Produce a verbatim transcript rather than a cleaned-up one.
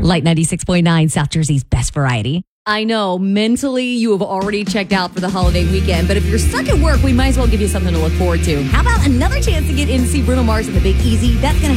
Light ninety-six point nine, South Jersey's best variety. I know, mentally, you have already checked out for the holiday weekend, but if you're stuck at work, we might as well give you something to look forward to. How about another chance to get in to see Bruno Mars and the Big Easy? That's going to